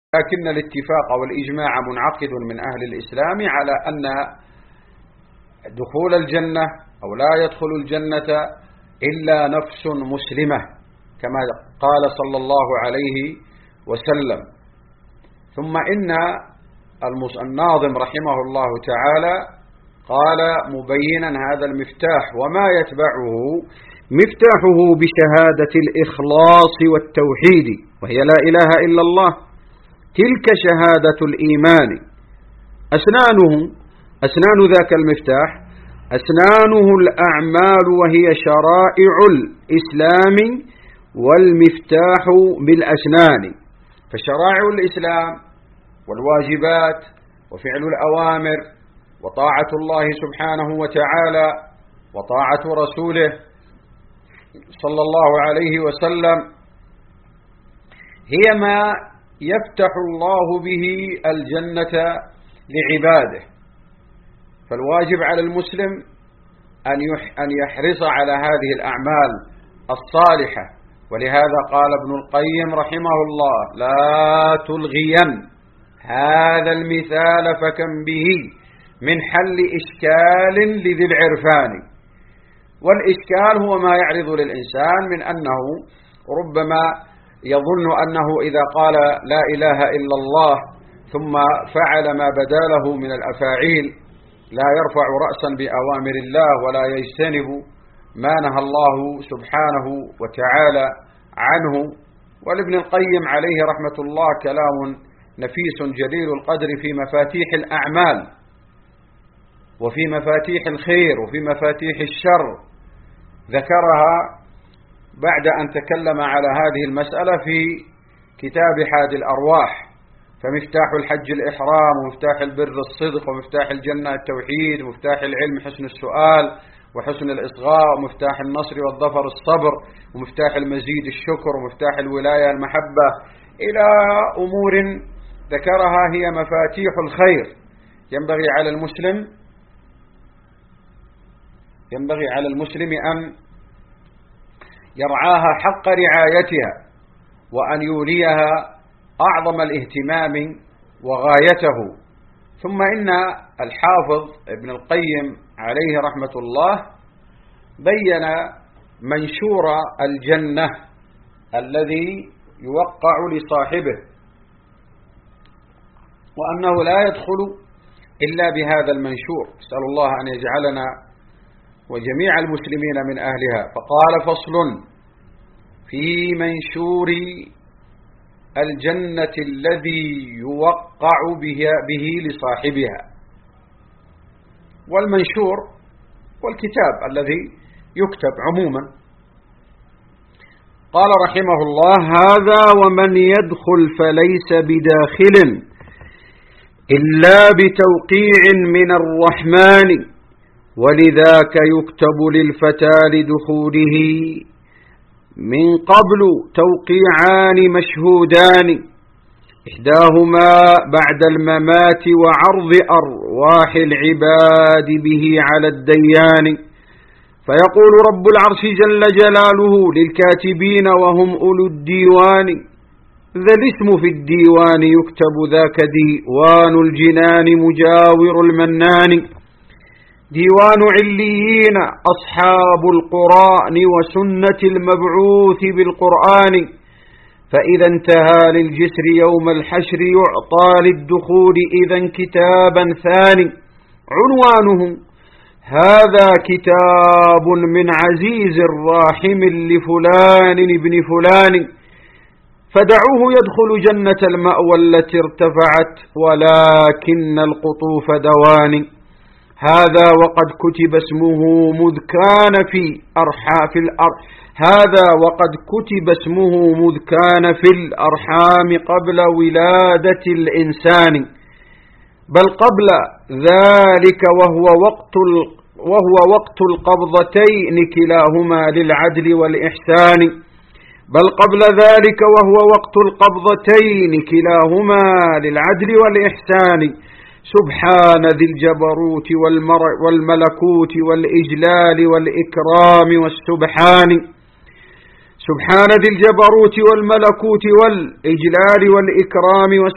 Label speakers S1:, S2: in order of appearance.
S1: لكن الاتفاق والإجماع منعقد من أهل الإسلام على أن دخول الجنة أو لا يدخل الجنة إلا نفس مسلمة كما قال صلى الله عليه وسلم. ثم إن الناظم رحمه الله تعالى قال مبينا هذا المفتاح وما يتبعه: مفتاحه بشهادة الإخلاص والتوحيد وهي لا إله إلا الله، تلك شهادة الإيمان. أسنان ذاك المفتاح أسنانه الأعمال وهي شرائع الإسلام، والمفتاح بالأسنان. فشرائع الإسلام والواجبات وفعل الأوامر وطاعة الله سبحانه وتعالى وطاعة رسوله صلى الله عليه وسلم هي ما يفتح الله به الجنة لعباده. فالواجب على المسلم أن يحرص على هذه الأعمال الصالحة، ولهذا قال ابن القيم رحمه الله: لا تلغين هذا المثال فكم به من حل إشكال لذي العرفان. والإشكال هو ما يعرض للإنسان من أنه ربما يظن أنه إذا قال لا إله إلا الله ثم فعل ما بدا له من الأفاعيل لا يرفع رأسا بأوامر الله ولا يجتنب ما نهى الله سبحانه وتعالى عنه. ولابن القيم عليه رحمة الله كلام نفيس جليل القدر في مفاتيح الأعمال وفي مفاتيح الخير وفي مفاتيح الشر، ذكرها بعد أن تكلم على هذه المسألة في كتاب حاد الأرواح. فمفتاح الحج الإحرام، ومفتاح البر الصدق، ومفتاح الجنة التوحيد، ومفتاح العلم حسن السؤال وحسن الإصغاء، ومفتاح النصر والظفر الصبر، ومفتاح المزيد الشكر، ومفتاح الولاية المحبة، إلى أمور ذكرها هي مفاتيح الخير. ينبغي على المسلم أن يرعاها حق رعايتها وأن يوليها أعظم الاهتمام وغايته. ثم إن الحافظ ابن القيم عليه رحمة الله بين منشور الجنة الذي يوقع لصاحبه، وأنه لا يدخل إلا بهذا المنشور. أسأل الله أن يجعلنا وجميع المسلمين من أهلها. فقال: فصل في منشور الجنة الذي يوقع به لصاحبها. والمنشور والكتاب الذي يكتب عموما. قال رحمه الله: هذا ومن يدخل فليس بداخل إلا بتوقيع من الرحمن، ولذاك يكتب للفتى لدخوله من قبل توقيعان مشهودان، إحداهما بعد الممات وعرض أرواح العباد به على الديان. فيقول رب العرش جل جلاله للكاتبين وهم أولو الديوان: ذا الاسم في الديوان يكتب ذاك ديوان الجنان مجاور المنان. ديوان عليين أصحاب القرآن وسنة المبعوث بالقرآن، فإذا انتهى للجسر يوم الحشر يعطى للدخول إذا كتابا ثاني عنوانه: هذا كتاب من عزيز راحم لفلان ابن فلان، فدعوه يدخل جنة المأوى التي ارتفعت ولكن القطوف دوان. هذا وقد كتب اسمه مذ كان في الأرحام قبل ولادة الإنسان، بل قبل ذلك وهو وقت القبضتين كلاهما للعدل والإحسان. بل قبل ذلك وهو وقت القبضتين كلاهما للعدل والإحسان. سبحان ذي الجبروت والملكوت والإجلال والإكرام والسبحان. سبحان ذي الجبروت والملكوت والإجلال والإكرام